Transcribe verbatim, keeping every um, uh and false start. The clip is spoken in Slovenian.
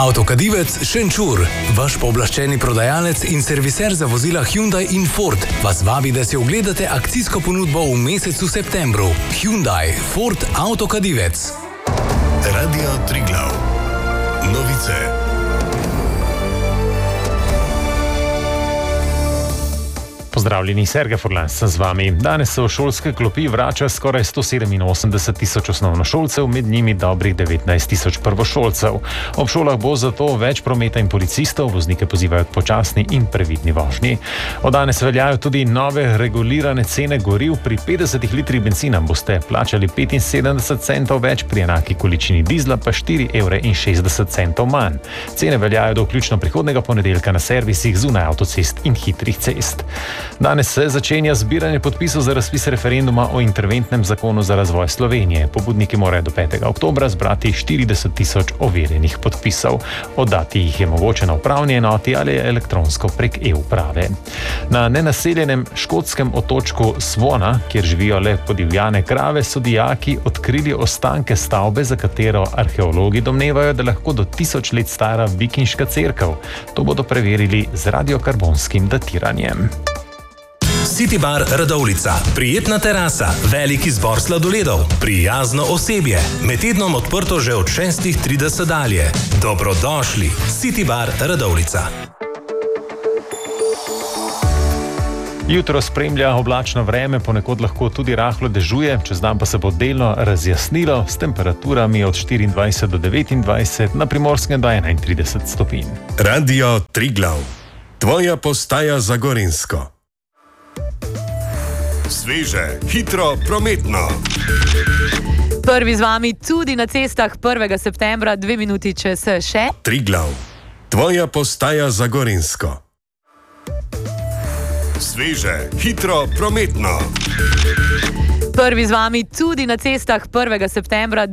Avtokadivec Šenčur, vaš pooblaščeni prodajalec in serviser za vozila Hyundai in Ford, vas vabi, da si ogledate akcijsko ponudbo v mesecu septembru. Hyundai, Ford, Avtokadivec. Radio Triglav. Novice. Pozdravljeni, Sergej Furlan sem z vami. Danes se v šolske klopi vrača skoraj sto sedeminosemdeset tisoč osnovnošolcev, med njimi dobrih devetnajst tisoč prvošolcev. Ob šolah bo zato več prometa in policistov, voznike pozivajo k počasni in previdni vožnji. Od danes veljajo tudi nove regulirane cene goriv. Pri petdesetih litrih bencina boste plačali petinsedemdeset centov več, pri enaki količini dizla pa štiri evre in šestdeset centov manj. Cene veljajo do vključno prihodnega ponedeljka na servisih zunaj avtocest in hitrih cest. Danes se začenja zbiranje podpisov za razpis referenduma o interventnem zakonu za razvoj Slovenije. Pobudniki morajo do petega oktobra zbrati štirideset tisoč overjenih podpisov. Oddati jih je mogoče na upravni enoti ali elektronsko prek e-uprave. Na nenaseljenem škotskem otočku Svona, kjer živijo le podivjane krave, so dijaki odkrili ostanke stavbe, za katero arheologi domnevajo, da lahko do tisoč let stara vikinška cerkev. To bodo preverili z radiokarbonskim datiranjem. City Bar Radovljica. Prijetna terasa, velik izbor sladoledov, prijazno osebje. Med tednom odprto že od šestih trideset dalje. Dobrodošli. City Bar Radovljica. Jutro spremlja oblačno vreme, ponekod lahko tudi rahlo dežuje, čez dan pa se bo delno razjasnilo s temperaturami od štiriindvajset do devetindvajset, na Primorskem do enaintrideset stopinj. Radio Triglav. Tvoja postaja za Gorenjsko. Sveže, hitro, prometno. Prvi z vami tudi na cestah prvega septembra, dve minuti čez še. Triglav. Tvoja postaja za Gorenjsko. Sveže, hitro, prometno. Prvi z vami tudi na cestah prvega septembra.